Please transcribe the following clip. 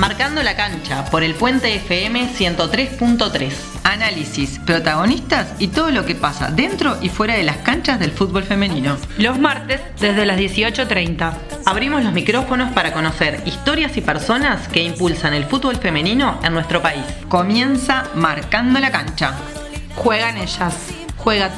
Marcando la cancha por el Puente FM 103.3. Análisis, protagonistas y todo lo que pasa dentro y fuera de las canchas del fútbol femenino. Los martes desde las 18:30. Abrimos los micrófonos para conocer historias y personas que impulsan el fútbol femenino en nuestro país. Comienza Marcando la cancha. Juegan ellas. Juega